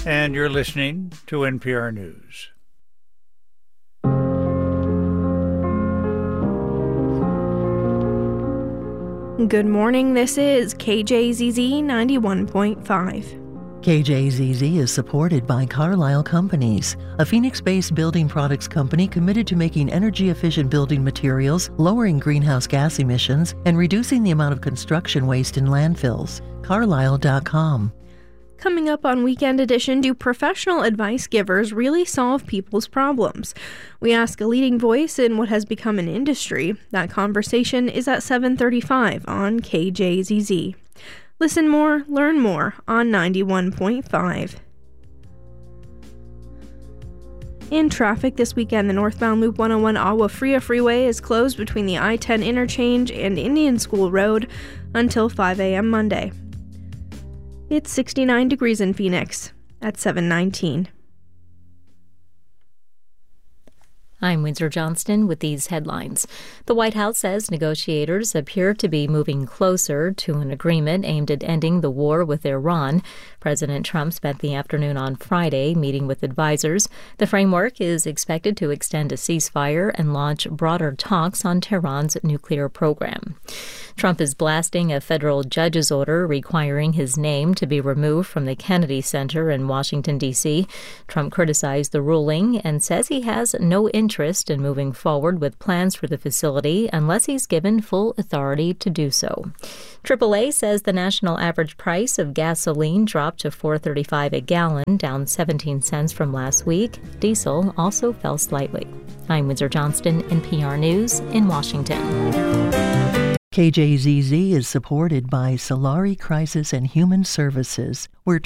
and you're listening to NPR News. Good morning, this is KJZZ 91.5. KJZZ is supported by Carlisle Companies, a Phoenix-based building products company committed to making energy-efficient building materials, lowering greenhouse gas emissions, and reducing the amount of construction waste in landfills. Carlisle.com. Coming up on Weekend Edition, do professional advice givers really solve people's problems? We ask a leading voice in what has become an industry. That conversation is at 7:35 on KJZZ. Listen more, learn more on 91.5. In traffic this weekend, the northbound Loop 101 Agua Fria Freeway is closed between the I-10 interchange and Indian School Road until 5 a.m. Monday. It's 69 degrees in Phoenix at 7:19. I'm Windsor Johnston with these headlines. The White House says negotiators appear to be moving closer to an agreement aimed at ending the war with Iran. President Trump spent the afternoon on Friday meeting with advisors. The framework is expected to extend a ceasefire and launch broader talks on Tehran's nuclear program. Trump is blasting a federal judge's order requiring his name to be removed from the Kennedy Center in Washington, D.C. Trump criticized the ruling and says he has no interest in moving forward with plans for the facility unless he's given full authority to do so. AAA says the national average price of gasoline dropped to $4.35 a gallon, down 17 cents from last week. Diesel also fell slightly. I'm Windsor Johnston, NPR News in Washington. KJZZ is supported by Solari Crisis and Human Services, where